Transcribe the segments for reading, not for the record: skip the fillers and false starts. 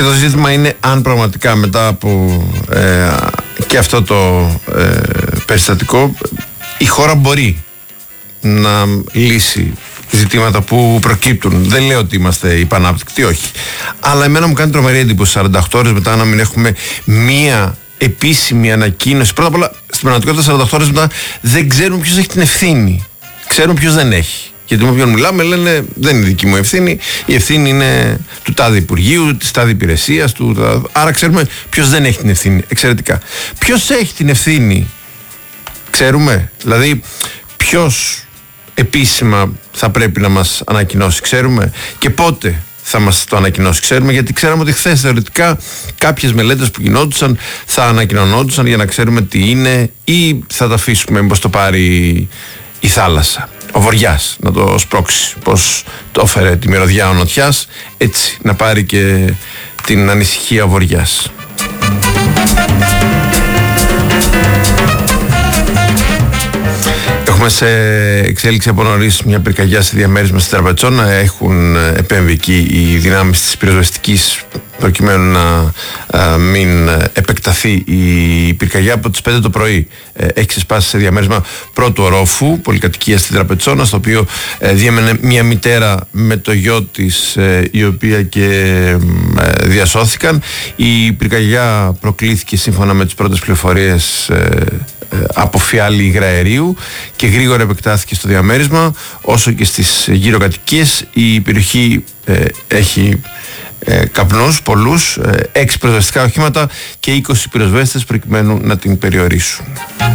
Και το ζήτημα είναι αν πραγματικά μετά από και αυτό το περιστατικό η χώρα μπορεί να λύσει ζητήματα που προκύπτουν. Δεν λέω ότι είμαστε υπανάπτυκτοι, όχι. Αλλά εμένα μου κάνει τρομερή εντύπωση 48 ώρες μετά να μην έχουμε μία επίσημη ανακοίνωση. Πρώτα απ' όλα, στην πραγματικότητα 48 ώρες μετά δεν ξέρουμε ποιος έχει την ευθύνη. Ξέρουμε ποιος δεν έχει. Γιατί με όποιον μιλάμε λένε δεν είναι δική μου ευθύνη, η ευθύνη είναι του τάδε Υπουργείου, της τάδε υπηρεσίας, άρα ξέρουμε ποιος δεν έχει την ευθύνη. Εξαιρετικά. Ποιος έχει την ευθύνη, ξέρουμε. Δηλαδή, ποιος επίσημα θα πρέπει να μας ανακοινώσει, ξέρουμε. Και πότε θα μας το ανακοινώσει, ξέρουμε. Γιατί ξέραμε ότι χθες θεωρητικά κάποιες μελέτες που γινόντουσαν θα ανακοινωνόντουσαν για να ξέρουμε τι είναι, ή θα τα αφήσουμε μήπως το πάρει η θάλασσα, ο Βοριάς να το σπρώξει, πως το έφερε τη μυρωδιά ο Νοτιάς, έτσι να πάρει και την ανησυχία ο Βοριάς. Έχουμε σε εξέλιξη από νωρίς μια πυρκαγιά σε διαμέρισμα στην Τραπετσόνα. Έχουν επέμβει εκεί οι δυνάμεις της πυροσβεστικής προκειμένου να μην επεκταθεί η πυρκαγιά. Από τις 5 το πρωί έχει ξεσπάσει σε διαμέρισμα πρώτου ορόφου, πολυκατοικία στην Τραπετσόνα, στο οποίο διέμενε μια μητέρα με το γιο της, η οποία και διασώθηκαν. Η πυρκαγιά προκλήθηκε σύμφωνα με τις πρώτες πληροφορίες από φιάλη υγραερίου και γρήγορα επεκτάθηκε στο διαμέρισμα όσο και στις γύρω κατοικίες. Η περιοχή έχει καπνούς πολλούς, 6 πυροσβεστικά οχήματα και 20 πυροσβέστες προκειμένου να την περιορίσουν.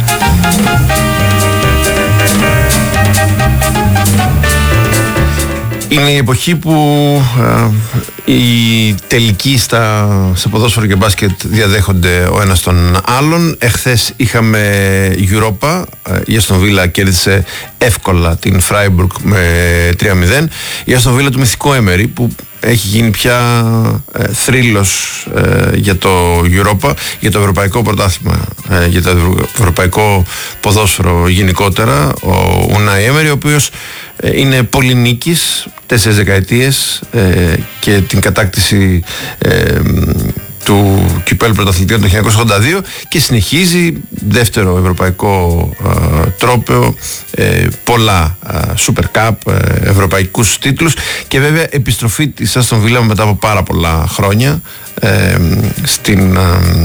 Είναι η εποχή που οι τελικοί σε ποδόσφαιρο και μπάσκετ διαδέχονται ο ένας τον άλλον. Εχθές είχαμε Europa, η Αστον Βίλα κέρδισε εύκολα την Φράιμπουργκ με 3-0. Η Αστον Βίλα του μυθικού Έμερι, που έχει γίνει πια θρύλος για το Europa, για το ευρωπαϊκό πρωτάθλημα, για το ευρωπαϊκό ποδόσφαιρο γενικότερα, ο Ουνάι Έμερι, ο οποίος είναι πολυνίκης 4 δεκαετίες και την κατάκτηση του κυπέλλου πρωταθλητριών το 1982 και συνεχίζει δεύτερο ευρωπαϊκό τρόπαιο, πολλά Super Cup, ευρωπαϊκούς τίτλους και βέβαια επιστροφή της Αστον Βίλα μετά από πάρα πολλά χρόνια στην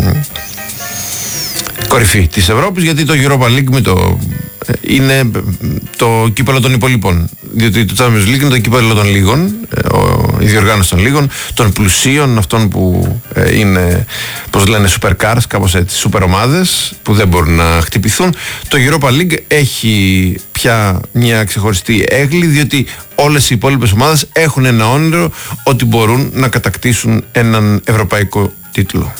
κορυφή της Ευρώπης, γιατί το Europa League είναι το κύπελλο των υπολείπων, διότι το Champions League είναι το κύπελλο των λίγων, η διοργάνωση των λίγων, των πλουσίων, αυτών που είναι, πώς λένε, super cars, κάπως έτσι, super ομάδες που δεν μπορούν να χτυπηθούν. Το Europa League έχει πια μια ξεχωριστή έγκλη, διότι όλες οι υπόλοιπες ομάδες έχουν ένα όνειρο ότι μπορούν να κατακτήσουν έναν ευρωπαϊκό τίτλο.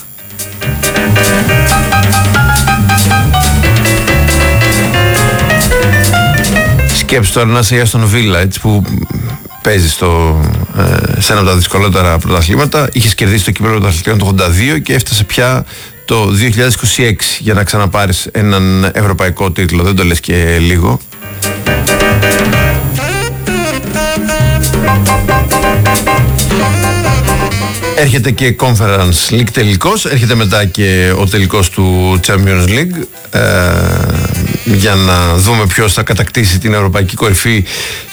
Σκέψου τώρα να είσαι η Αστον Βίλα, έτσι, που παίζει σε ένα από τα δυσκολότερα πρωταθλήματα. Είχες κερδίσει το κύπελλο πρωταθλητριών το 82 και έφτασε πια το 2026 για να ξαναπάρεις έναν ευρωπαϊκό τίτλο. Δεν το λες και λίγο. Έρχεται και Conference League τελικός, έρχεται μετά και ο τελικός του Champions League, για να δούμε ποιος θα κατακτήσει την ευρωπαϊκή κορυφή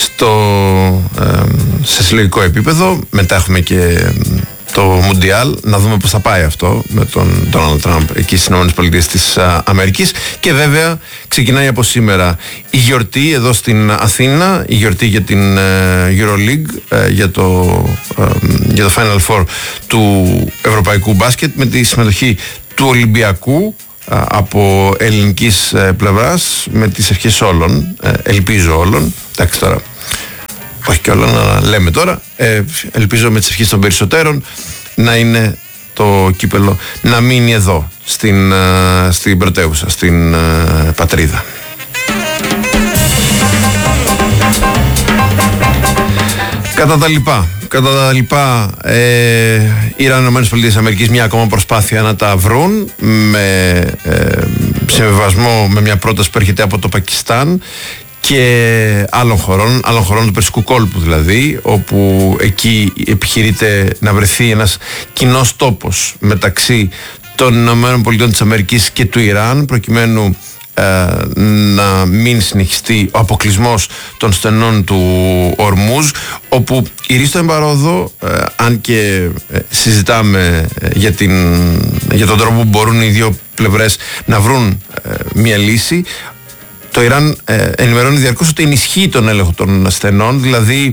σε συλλογικό επίπεδο. Μετά έχουμε και το Μουντιάλ, να δούμε πώς θα πάει αυτό με τον Ντόναλντ Τραμπ εκεί στις ΗΠΑ. Και βέβαια ξεκινάει από σήμερα η γιορτή εδώ στην Αθήνα, η γιορτή για την EuroLeague, για το Final Four του ευρωπαϊκού μπάσκετ, με τη συμμετοχή του Ολυμπιακού από ελληνικής πλευράς, με τις ευχές όλων, ελπίζω όλων, εντάξει τώρα όχι και όλων, αλλά λέμε τώρα, ελπίζω με τις ευχές των περισσότερων να είναι το κύπελλο, να μείνει εδώ στην πρωτεύουσα, στην πατρίδα. Κατά τα λοιπά, Ιράν, ΗΠΑ, μια ακόμα προσπάθεια να τα βρουν με συμβιβασμό, με μια πρόταση που έρχεται από το Πακιστάν και άλλων χωρών του Περσικού κόλπου δηλαδή, όπου εκεί επιχειρείται να βρεθεί ένας κοινός τόπος μεταξύ των ΗΠΑ και του Ιράν, προκειμένου να μην συνεχιστεί ο αποκλεισμός των στενών του Ορμούζ, όπου η ρίση του εμπαρόδο, αν και συζητάμε για τον τρόπο που μπορούν οι δύο πλευρές να βρουν μια λύση, το Ιράν ενημερώνει διαρκώς ότι ενισχύει τον έλεγχο των στενών, δηλαδή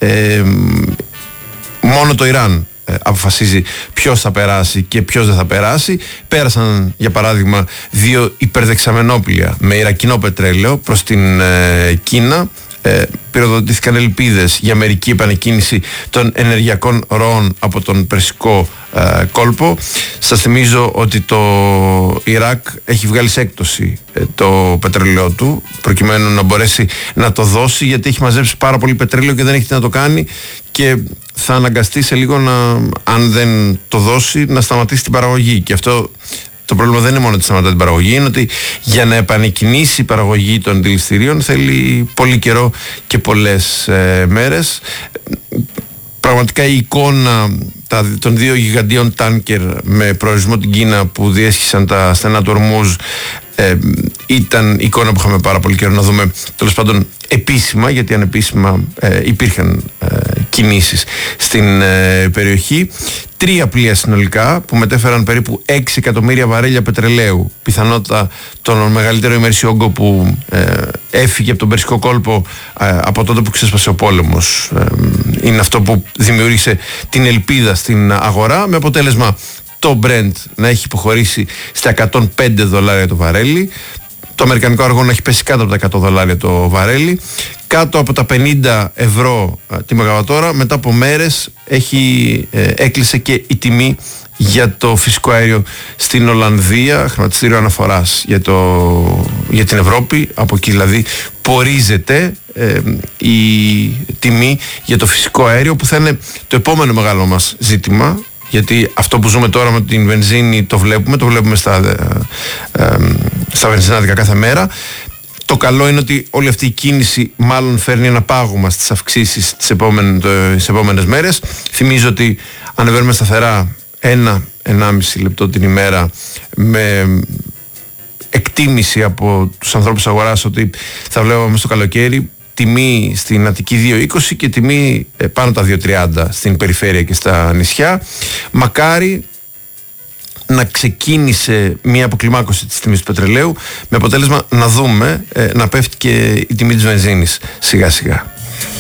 μόνο το Ιράν αποφασίζει ποιος θα περάσει και ποιος δεν θα περάσει. Πέρασαν για παράδειγμα 2 υπερδεξαμενόπλια με ιρακινό πετρέλαιο προς την Κίνα. Πυροδοτήθηκαν ελπίδες για μερική επανεκκίνηση των ενεργειακών ροών από τον Περσικό κόλπο. Σας θυμίζω ότι το Ιράκ έχει βγάλει σε έκπτωση το πετρέλαιό του, προκειμένου να μπορέσει να το δώσει, γιατί έχει μαζέψει πάρα πολύ πετρέλαιο και δεν έχει τι να το κάνει, και θα αναγκαστεί σε λίγο, αν δεν το δώσει, να σταματήσει την παραγωγή. Και αυτό το πρόβλημα δεν είναι μόνο ότι σταματά την παραγωγή, είναι ότι για να επανεκκινήσει η παραγωγή των δηληστηρίων θέλει πολύ καιρό και πολλές μέρες. Πραγματικά η εικόνα των 2 γιγαντίων τάνκερ με προορισμό την Κίνα που διέσχισαν τα στενά του Ορμούζ ήταν εικόνα που είχαμε πάρα πολύ καιρό να δούμε, τέλος πάντων επίσημα, γιατί ανεπίσημα υπήρχαν κινήσεις στην περιοχή. 3 πλοία συνολικά που μετέφεραν περίπου 6 εκατομμύρια βαρέλια πετρελαίου, πιθανότατα τον μεγαλύτερο ημερήσιο όγκο που έφυγε από τον Περσικό κόλπο από τότε που ξέσπασε ο πόλεμος. Είναι αυτό που δημιούργησε την ελπίδα στην αγορά, με αποτέλεσμα το Brent να έχει υποχωρήσει στα $105 το βαρέλι, το αμερικανικό αργό να έχει πέσει κάτω από τα $100 το βαρέλι, κάτω από τα €50 τη μεγαβατόρα. Μετά από μέρες έκλεισε και η τιμή για το φυσικό αέριο στην Ολλανδία, χρηματιστήριο αναφοράς για την Ευρώπη. Από εκεί δηλαδή πορίζεται η τιμή για το φυσικό αέριο, που θα είναι το επόμενο μεγάλο μας ζήτημα, γιατί αυτό που ζούμε τώρα με την βενζίνη το βλέπουμε στα βενζινάδικα κάθε μέρα. Το καλό είναι ότι όλη αυτή η κίνηση μάλλον φέρνει ένα πάγωμα στις αυξήσεις τις επόμενες μέρες. Θυμίζω ότι ανεβαίνουμε σταθερά 1-1,5 λεπτό την ημέρα, με εκτίμηση από τους ανθρώπους αγοράς ότι θα βλέπαμε στο καλοκαίρι τιμή στην Αττική 2,20 και τιμή πάνω τα 2,30 στην περιφέρεια και στα νησιά. Μακάρι να ξεκίνησε μια αποκλιμάκωση της τιμής του πετρελαίου, με αποτέλεσμα να δούμε να πέφτει και η τιμή της βενζίνης σιγά σιγά.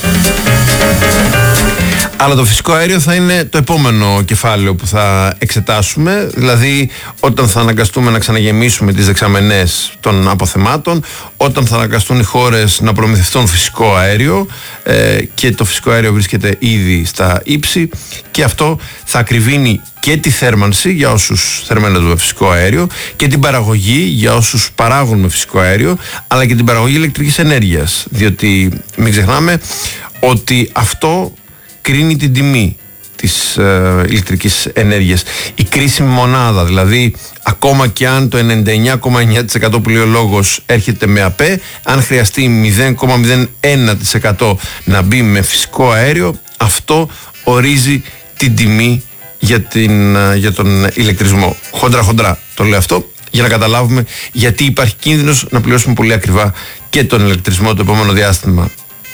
Αλλά το φυσικό αέριο θα είναι το επόμενο κεφάλαιο που θα εξετάσουμε, δηλαδή όταν θα αναγκαστούμε να ξαναγεμίσουμε τις δεξαμενές των αποθεμάτων, όταν θα αναγκαστούν οι χώρες να προμηθευτούν φυσικό αέριο, και το φυσικό αέριο βρίσκεται ήδη στα ύψη, και αυτό θα ακριβίνει και τη θέρμανση για όσους θερμαίνονται με φυσικό αέριο και την παραγωγή για όσους παράγουν με φυσικό αέριο, αλλά και την παραγωγή ηλεκτρικής ενέργειας, διότι μην ξεχνάμε ότι αυτό κρίνει την τιμή της ηλεκτρικής ενέργειας. Η κρίσιμη μονάδα, δηλαδή ακόμα και αν το 99,9% που λέει ο λόγος έρχεται με ΑΠΕ, αν χρειαστεί 0,01% να μπει με φυσικό αέριο, αυτό ορίζει την τιμή για τον ηλεκτρισμό. Χοντρά το λέω αυτό για να καταλάβουμε γιατί υπάρχει κίνδυνος να πληρώσουμε πολύ ακριβά και τον ηλεκτρισμό το επόμενο διάστημα.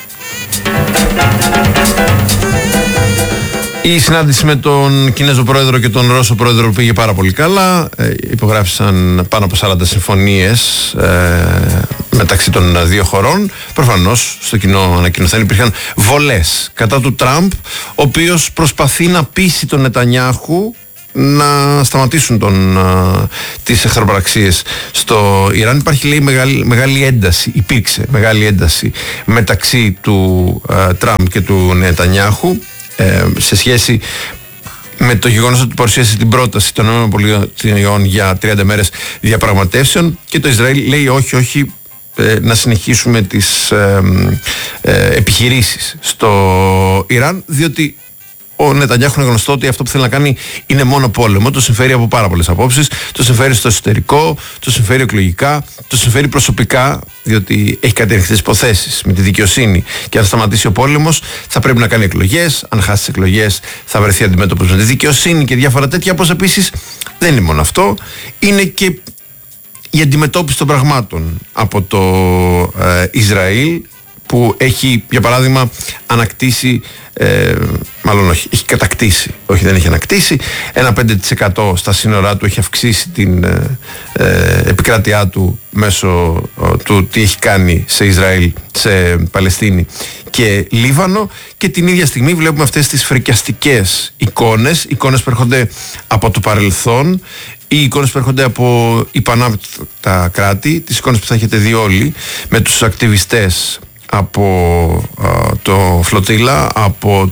Η συνάντηση με τον Κινέζο πρόεδρο και τον Ρώσο πρόεδρο πήγε πάρα πολύ καλά. Υπογράφησαν πάνω από 40 συμφωνίες μεταξύ των δύο χωρών. Προφανώς στο κοινό ανακοινωθέν υπήρχαν βολές κατά του Τραμπ, ο οποίος προσπαθεί να πείσει τον Νετανιάχου να σταματήσουν τις εχθροπραξίες στο Ιράν. Υπήρξε μεγάλη ένταση μεταξύ του Τραμπ και του Νετανιάχου σε σχέση με το γεγονός ότι παρουσίασε την πρόταση των ΗΠΑ για 30 μέρες διαπραγματεύσεων, και το Ισραήλ λέει όχι, να συνεχίσουμε τις επιχειρήσεις στο Ιράν, διότι ο Νετανιάχου είναι γνωστό ότι αυτό που θέλει να κάνει είναι μόνο πόλεμο. Το συμφέρει από πάρα πολλές απόψεις. Το συμφέρει στο εσωτερικό, το συμφέρει εκλογικά, το συμφέρει προσωπικά, διότι έχει κάτι ανοιχτές υποθέσεις με τη δικαιοσύνη. Και αν σταματήσει ο πόλεμος, θα πρέπει να κάνει εκλογές. Αν χάσει τις εκλογές, θα βρεθεί αντιμέτωπος με τη δικαιοσύνη και διάφορα τέτοια. Όπως επίσης δεν είναι μόνο αυτό, είναι και η αντιμετώπιση των πραγμάτων από το Ισραήλ, που έχει, για παράδειγμα, ανακτήσει, μάλλον όχι, έχει κατακτήσει, όχι δεν έχει ανακτήσει, ένα 5% στα σύνορά του, έχει αυξήσει την επικράτειά του μέσω του τι έχει κάνει σε Ισραήλ, σε Παλαιστίνη και Λίβανο, και την ίδια στιγμή βλέπουμε αυτές τις φρικιαστικές εικόνες που έρχονται από το παρελθόν, οι εικόνες που έρχονται από υπανάπτυκτα κράτη, τις εικόνες που θα έχετε δει όλοι, με τους ακτιβιστές από το φλωτήλα, από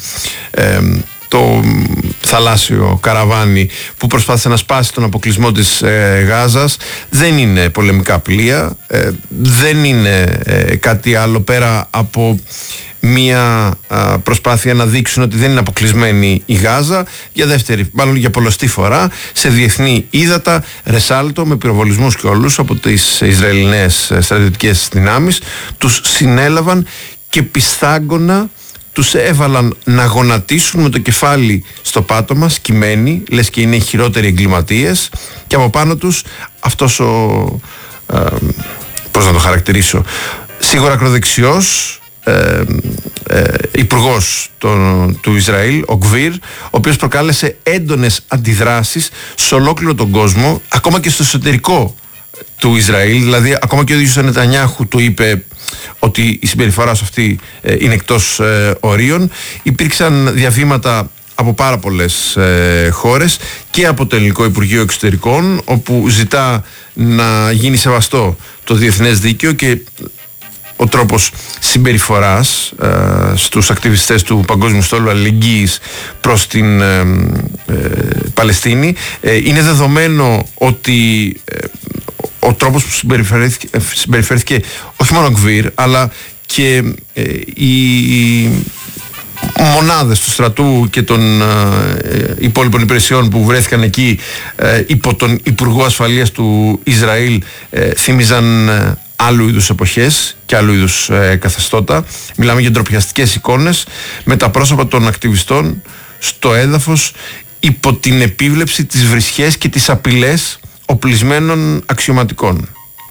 το θαλάσσιο καραβάνι που προσπάθησε να σπάσει τον αποκλεισμό της Γάζας. Δεν είναι πολεμικά πλοία, δεν είναι κάτι άλλο πέρα από μια προσπάθεια να δείξουν ότι δεν είναι αποκλεισμένη η Γάζα για δεύτερη, μάλλον για πολλοστή φορά, σε διεθνή ύδατα, ρεσάλτο, με πυροβολισμούς και όλους από τις Ισραηλινές στρατιωτικές δυνάμεις. Τους συνέλαβαν και πιστάγκωνα τους έβαλαν να γονατίσουν με το κεφάλι στο πάτωμα, σκυμμένοι, λες και είναι οι χειρότεροι εγκληματίες, και από πάνω τους αυτός πώς να το χαρακτηρίσω, σίγουρα ακροδεξιός υπουργός του Ισραήλ, ο Γκβίρ, ο οποίος προκάλεσε έντονες αντιδράσεις σε ολόκληρο τον κόσμο, ακόμα και στο εσωτερικό του Ισραήλ. Δηλαδή ακόμα και ο ίδιος ο Νετανιάχου του είπε ότι η συμπεριφορά σου αυτή είναι εκτός ορίων. Υπήρξαν διαβήματα από πάρα πολλές χώρες και από το Ελληνικό Υπουργείο Εξωτερικών, όπου ζητά να γίνει σεβαστό το διεθνές δίκαιο και ο τρόπος συμπεριφοράς στους ακτιβιστές του Παγκόσμιου Στόλου Αλληλεγγύης προς την Παλαιστίνη. Είναι δεδομένο ότι ο τρόπος που συμπεριφέρθηκε όχι μόνο ο Γκβίρ, αλλά και οι μονάδες του στρατού και των υπόλοιπων υπηρεσιών που βρέθηκαν εκεί υπό τον Υπουργό Ασφαλείας του Ισραήλ θύμιζαν άλλου είδους εποχές και άλλου είδους καθεστώτα. Μιλάμε για ντροπιαστικές εικόνες με τα πρόσωπα των ακτιβιστών στο έδαφος υπό την επίβλεψη, τις βρισχές και τις απειλές οπλισμένων αξιωματικών.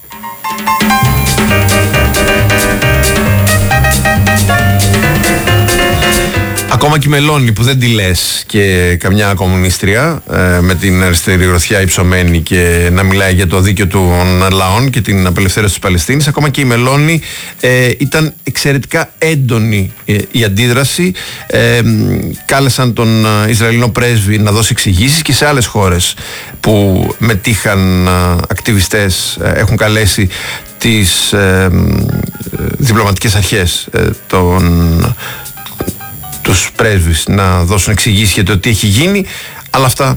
Ακόμα και η Μελώνη, που δεν τη λες και καμιά κομμουνίστρια, με την αριστερή γροθιά υψωμένη και να μιλάει για το δίκαιο των λαών και την απελευθέρωση της Παλαιστίνης, ακόμα και η Μελώνη ήταν εξαιρετικά έντονη η αντίδραση. Κάλεσαν τον Ισραηλινό πρέσβη να δώσει εξηγήσεις, και σε άλλες χώρες που μετήχαν ακτιβιστές έχουν καλέσει τις διπλωματικές αρχές τους πρέσβεις να δώσουν εξηγήσεις για το τι έχει γίνει. Αλλά αυτά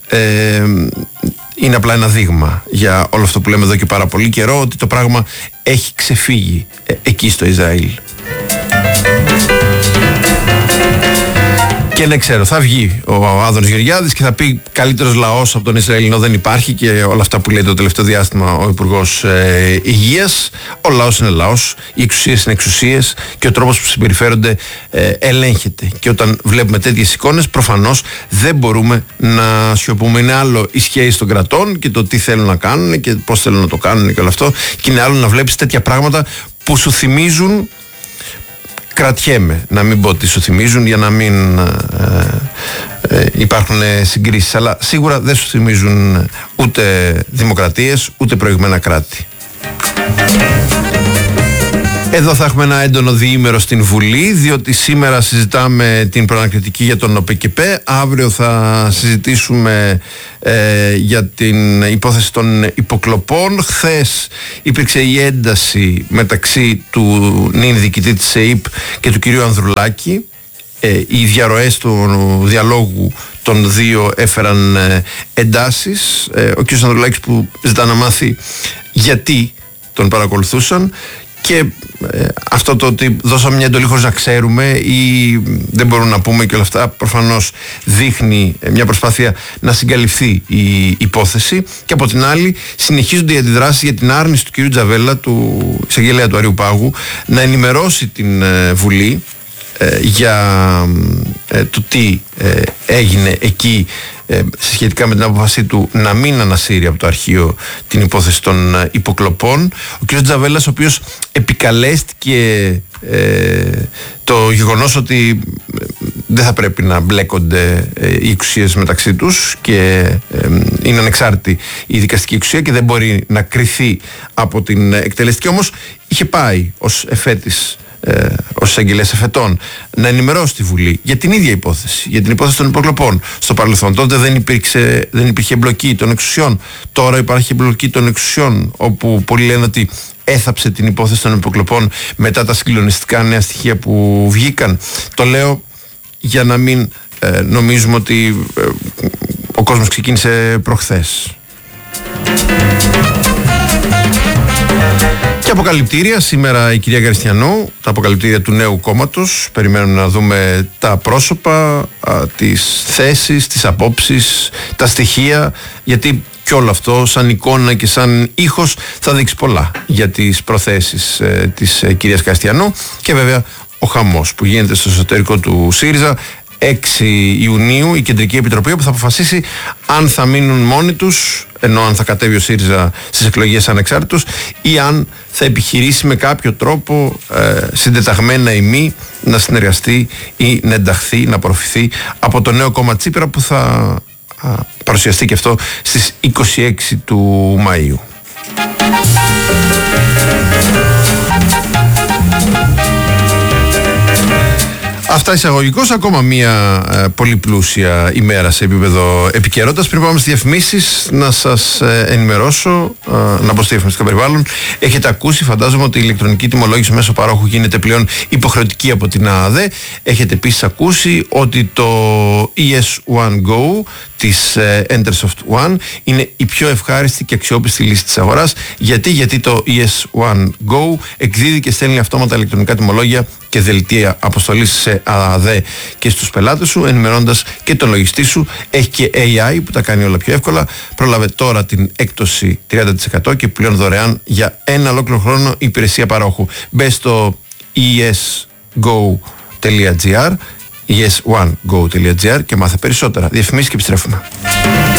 είναι απλά ένα δείγμα για όλο αυτό που λέμε εδώ και πάρα πολύ καιρό, ότι το πράγμα έχει ξεφύγει εκεί στο Ισραήλ. Και ναι, ξέρω, θα βγει ο Άδωνης Γεωργιάδης και θα πει καλύτερος λαός από τον Ισραηλινό δεν υπάρχει, και όλα αυτά που λέει το τελευταίο διάστημα ο Υπουργός Υγείας. Ο λαός είναι λαός, οι εξουσίες είναι εξουσίες και ο τρόπος που συμπεριφέρονται ελέγχεται. Και όταν βλέπουμε τέτοιες εικόνες, προφανώς δεν μπορούμε να σιωπούμε. Είναι άλλο η σχέση των κρατών και το τι θέλουν να κάνουν και πώς θέλουν να το κάνουν και όλο αυτό, και είναι άλλο να βλέπεις τέτοια πράγματα που σου θυμίζουν. Κρατιέμαι να μην πω τι σου θυμίζουν για να μην υπάρχουν συγκρίσεις, αλλά σίγουρα δεν σου θυμίζουν ούτε δημοκρατίες ούτε προηγμένα κράτη. Εδώ θα έχουμε ένα έντονο διήμερο στην Βουλή, διότι σήμερα συζητάμε την προανακριτική για τον ΟΠΕΚΕΠΕ. Αύριο θα συζητήσουμε για την υπόθεση των υποκλοπών. Χθες υπήρξε η ένταση μεταξύ του νυν διοικητή της ΕΥΠ και του κυρίου Ανδρουλάκη. Οι διαρροές του διαλόγου των δύο έφεραν εντάσεις. Ο κύριος Ανδρουλάκης που ζητά να μάθει γιατί τον παρακολουθούσαν, Και αυτό το ότι δώσαμε μια εντολή χωρίς να ξέρουμε ή δεν μπορούμε να πούμε και όλα αυτά, προφανώς δείχνει μια προσπάθεια να συγκαλυφθεί η υπόθεση. Και από την άλλη συνεχίζονται οι αντιδράσεις για την άρνηση του κ. Τζαβέλα, του εισαγγελέα του Αριουπάγου, να ενημερώσει την Βουλή για το τι έγινε εκεί σχετικά με την απόφασή του να μην ανασύρει από το αρχείο την υπόθεση των υποκλοπών. Ο κ. Τζαβέλας, ο οποίος επικαλέστηκε το γεγονός ότι δεν θα πρέπει να μπλέκονται οι εξουσίες μεταξύ τους και είναι ανεξάρτητη η δικαστική εξουσία και δεν μπορεί να κριθεί από την εκτελεστική, όμως είχε πάει ως εφέτης, ως εισαγγελέας εφετών, να ενημερώσει τη Βουλή για την ίδια υπόθεση, για την υπόθεση των υποκλοπών. Στο παρελθόν τότε δεν υπήρχε εμπλοκή των εξουσιών. Τώρα υπάρχει εμπλοκή των εξουσιών, όπου πολλοί λένε ότι έθαψε την υπόθεση των υποκλοπών μετά τα συγκλονιστικά νέα στοιχεία που βγήκαν. Το λέω για να μην νομίζουμε ότι ο κόσμος ξεκίνησε προχθές. Και αποκαλυπτήρια σήμερα η κυρία Γαριστιανού, τα αποκαλυπτήρια του νέου κόμματος. Περιμένουμε να δούμε τα πρόσωπα, τις θέσεις, τις απόψεις, τα στοιχεία, γιατί και όλο αυτό σαν εικόνα και σαν ήχος θα δείξει πολλά για τις προθέσεις της κυρίας Γαριστιανού. Και βέβαια ο χαμός που γίνεται στο εσωτερικό του ΣΥΡΙΖΑ. 6 Ιουνίου η Κεντρική Επιτροπή, που θα αποφασίσει αν θα μείνουν μόνοι τους, ενώ αν θα κατέβει ο ΣΥΡΙΖΑ στις εκλογές ανεξάρτητος, ή αν θα επιχειρήσει με κάποιο τρόπο, συντεταγμένα ή μη, να συνεργαστεί ή να ενταχθεί, να απορροφηθεί από το νέο κόμμα Τσίπρα, που θα παρουσιαστεί και αυτό στις 26 του Μαΐου. Αυτά εισαγωγικώς. Ακόμα μια πολύ πλούσια ημέρα σε επίπεδο επικαιρότητας. Πριν πάμε στις διαφημίσεις, να σας ενημερώσω, να πω στη διαφημιστικό περιβάλλον. Έχετε ακούσει, φαντάζομαι, ότι η ηλεκτρονική τιμολόγηση μέσω παρόχου γίνεται πλέον υποχρεωτική από την ΑΑΔΕ. Έχετε επίσης ακούσει ότι το ES1 Go της Entersoft One είναι η πιο ευχάριστη και αξιόπιστη λύση της αγοράς. Γιατί το ES1 Go εκδίδει και στέλνει αυτόματα ηλεκτρονικά τιμολόγια και δελτία αποστολής σε ΑΑΔΕ και στους πελάτες σου, ενημερώνοντας και τον λογιστή σου. Έχει και AI που τα κάνει όλα πιο εύκολα. Πρόλαβε τώρα την έκπτωση 30% και πλέον δωρεάν για ένα ολόκληρο χρόνο υπηρεσία παρόχου. Μπες στο esgo.gr, es1go.gr και μάθε περισσότερα. Διαφημίσεις και επιστρέφουμε.